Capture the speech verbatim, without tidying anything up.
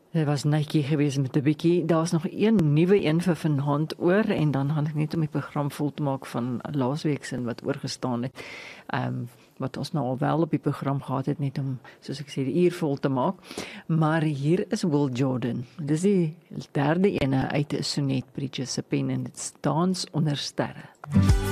Dit was netjie geweest met 'n bietjie. Daar's nog een nuwe een vir vanaand oor en dan gaan ek net om die program vol te maak van laasweek se wat oorgestaan het. Ehm um, wat ons nou al wel op die program gehad het net om soos ek sê die uur vol te maak. Maar hier is Will Jordan. Dis die derde ene uit 'n sonnet Bridget se pen en dit staan onder sterre.